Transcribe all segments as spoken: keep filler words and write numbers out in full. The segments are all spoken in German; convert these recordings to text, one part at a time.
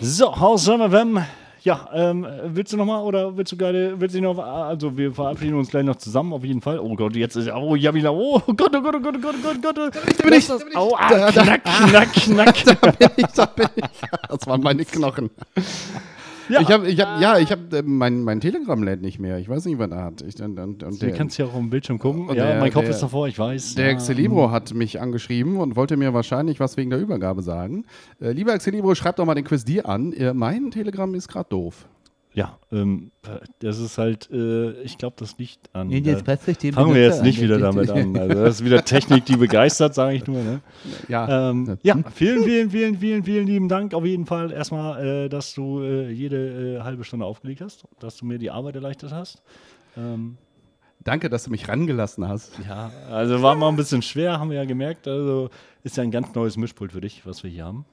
So, Haus Summer W M. Ja, ähm, willst du nochmal oder willst du gerade, willst du noch, also wir verabschieden uns gleich noch zusammen, auf jeden Fall. Oh Gott, jetzt ist, oh, ja wieder, oh Gott, oh Gott, oh Gott, oh Gott, oh Gott, oh Gott. Da bin ich, da bin ich. Oh, ah, knack, knack, knack. Da bin ich, da bin ich. Das waren meine Knochen. Ja, ich hab, ich hab, ja, ich habe, äh, mein, mein Telegram lädt nicht mehr. Ich weiß nicht, was er hat. Ich, und, und, und du der, kannst ja auch im Bildschirm gucken. und Ja, der- mein Kopf der- ist davor, ich weiß. Der ja. Excelibro hat mich angeschrieben und wollte mir wahrscheinlich was wegen der Übergabe sagen. Äh, lieber Excelibro, schreib doch mal den Quiz dir an. Äh, mein Telegram ist gerade doof. Ja, ähm, das ist halt, äh, ich glaube, das liegt an. Nee, jetzt äh, plötzlich den fangen wir jetzt Benutzer nicht an, wieder den- damit an. Also das ist wieder Technik, die begeistert, sage ich nur. Ne? Ja, Ähm, ja, vielen, vielen, vielen, vielen, vielen lieben Dank auf jeden Fall erstmal, äh, dass du äh, jede äh, halbe Stunde aufgelegt hast, dass du mir die Arbeit erleichtert hast. Ähm, danke, dass du mich rangelassen hast. ja, also war mal ein bisschen schwer, haben wir ja gemerkt. Also ist ja ein ganz neues Mischpult für dich, was wir hier haben.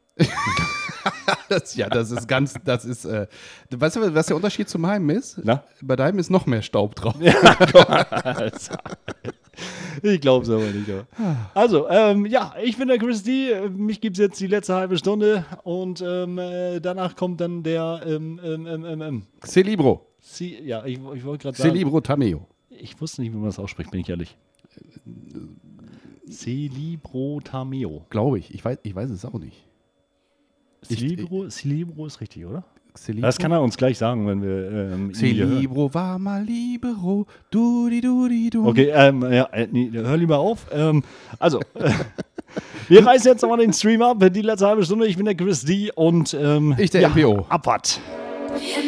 Das, ja, das ist ganz, das ist, äh, weißt du, was der Unterschied zu meinem ist? Na? Bei deinem ist noch mehr Staub drauf. Ich glaube es aber nicht. Aber. Also, ähm, ja, ich bin der Chris D. Mich gibt es jetzt die letzte halbe Stunde und ähm, äh, danach kommt dann der ähm, ähm, ähm, ähm, ähm, Celibro. Sie, ja, ich, ich wollte gerade sagen. Celibro Tameo. Ich wusste nicht, wie man das ausspricht, bin ich ehrlich. Celibro-Tameo. Glaube ich. Ich weiß, ich weiß es auch nicht. Ich- Celibro, Celibro ist richtig, oder? Celibro? Das kann er uns gleich sagen, wenn wir ähm, ihn hier hören. Celibro war mal Libero. Dudi, dudi, du. Okay, ähm, ja, äh, nee, hör lieber auf. Ähm, also, äh, wir reißen jetzt nochmal den Stream ab. Die letzte halbe Stunde. Ich bin der Chris D. und ähm, Ich der ja, M P O. Abfahrt. Wir